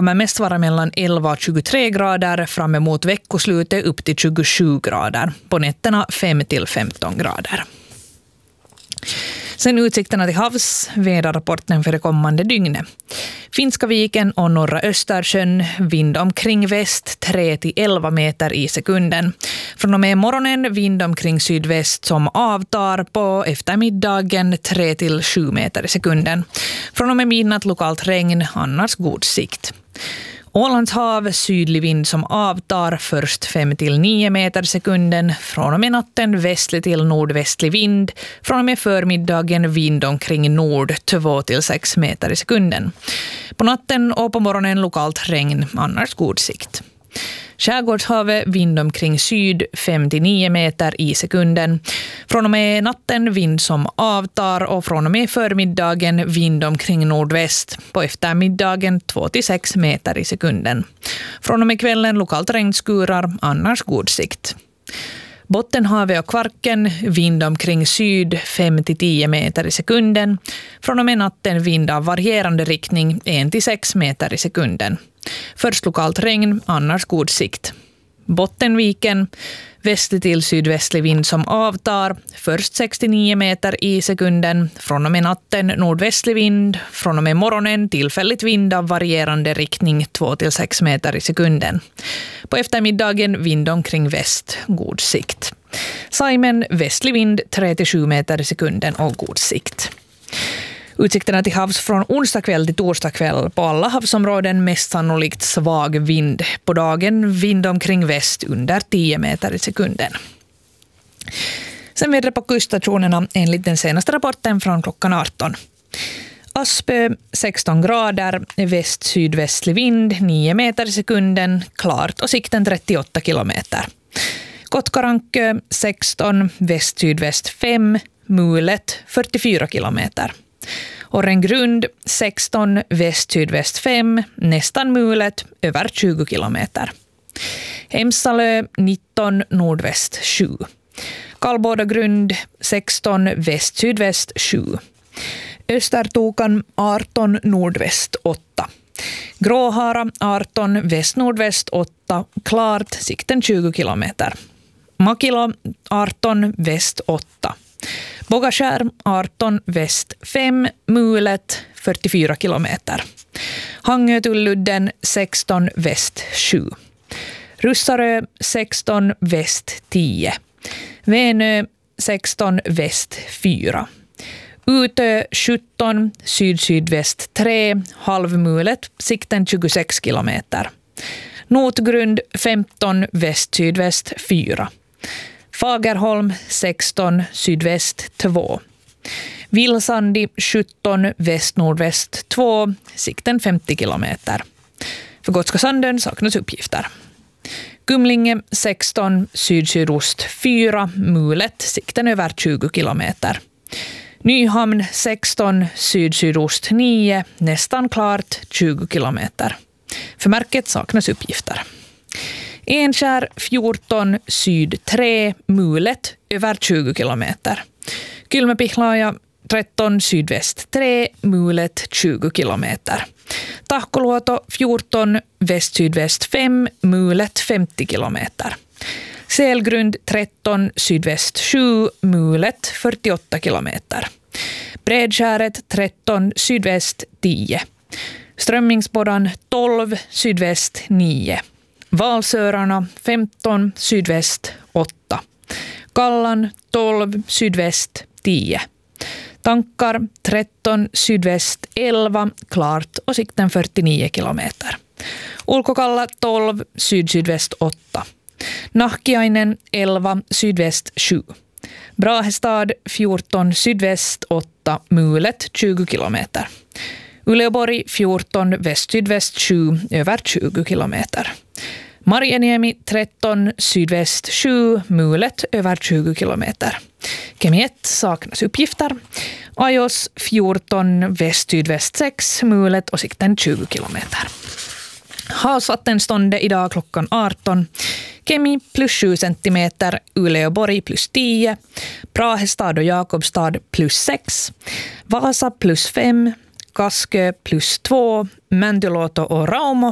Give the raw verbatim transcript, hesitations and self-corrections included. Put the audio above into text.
kommer mest vara mellan elva och tjugotre grader, fram emot veckoslutet upp till tjugosju grader. På nätterna fem till femton grader. Sen utsikterna till havs, väderrapporten för det kommande dygnet. Finska viken och norra Östersjön, vind omkring väst tre till elva meter i sekunden. Från och med morgonen vind omkring sydväst som avtar, på eftermiddagen tre till sju meter i sekunden. Från och med midnatt lokalt regn, annars god sikt. Ålands hav, sydlig vind som avtar, först fem till nio meter i sekunden. Från och med natten västlig till nordvästlig vind. Från och med förmiddagen vind omkring nord, två till sex meter i sekunden. På natten och på morgonen lokalt regn, annars god sikt. Skärgårdshavet vind omkring syd fem till nio meter i sekunden. Från och med natten vind som avtar och från och med förmiddagen vind omkring nordväst. På eftermiddagen två till sex meter i sekunden. Från och med kvällen lokalt regnskurar, annars god sikt. Bottenhavet och Kvarken, vind omkring syd fem till tio meter i sekunden. Från och med natten vind av varierande riktning ett till sex meter i sekunden. Först lokalt regn, annars god sikt. Bottenviken, västlig till sydvästlig vind som avtar, först sex till nio meter i sekunden. Från och med natten nordvästlig vind, från och med morgonen tillfälligt vind av varierande riktning två till sex meter i sekunden. På eftermiddagen vind omkring väst, god sikt. Saimen, västlig vind tre till sju meter i sekunden och god sikt. Utsikterna till havs från onsdag kväll till torsdag kväll. På alla havsområden mest sannolikt svag vind. På dagen vind omkring väst under tio meter i sekunden. Sen vädret på kuststationerna enligt den senaste rapporten från klockan arton. Aspö sexton grader, väst-sydvästlig vind nio meter i sekunden, klart och sikten trettioåtta kilometer. Kotkarankö sexton, väst-sydväst fem, mulet fyrtiofyra kilometer. Orrengrund sexton, väst-sydväst fem, nästan mulet, över tjugo kilometer. Hemsalö nitton, nordväst sju. Kallbådagrund sexton, väst-sydväst sju. Östertokan arton, nordväst åtta. Gråhara arton, väst-nordväst åtta, klart, sikten tjugo kilometer. Makilo arton, väst åtta. Bogaskär arton, väst fem, mulet fyrtiofyra kilometer. Hangötulludden sexton, väst sju. Russarö sexton, väst tio. Vänö sexton, väst fyra. Utö sjutton, syd-sydväst tre, halvmulet, sikten tjugosex kilometer. Notgrund femton, väst-sydväst fyra. Fagerholm sexton, sydväst två. Vilsandi sjutton, väst-nordväst två, sikten femtio kilometer. För Gotska Sandön saknas uppgifter. Kumlinge sexton, syd-sydost fyra, mulet, sikten över tjugo kilometer. Nyhamn sexton, syd-sydost nio, nästan klart tjugo kilometer. För märket saknas uppgifter. Enskär fjorton, syd tre, mulet över tjugo kilometer. Kylmäpihlaja tretton, sydväst tre, mulet tjugo kilometer. Tahkoluoto fjorton, väst-sydväst fem, mulet femtio kilometer. Sälgrund tretton, sydväst sju, mulet fyrtioåtta kilometer. Bredskäret tretton, sydväst tio. Strömmingsbodan tolv, sydväst nio. Valsörarna femton, sydväst åtta. Kallan tolv, sydväst tio. Tankar tretton, sydväst elva, klart och sikten fyrtionio kilometer. Ulkokalla tolv, syd-sydväst åtta. Nahkiainen elva, sydväst sju. Brahestad fjorton, sydväst åtta, mulet tjugo kilometer. Uleåborg fjorton, väst-sydväst sju, över tjugo kilometer. Marjaniemi tretton, sydväst sju, mulet över tjugo kilometer. Kemi ett saknas uppgifter. Ajos fjorton, väst-sydväst sex, mulet och sikten tjugo kilometer. Havsvattenståndet idag klockan arton. Kemi plus sju centimeter, Uleåborg plus tio, Brahestad och Jakobstad plus sex, Vasa plus fem, Kaskö plus två, Mäntyluoto och Raumo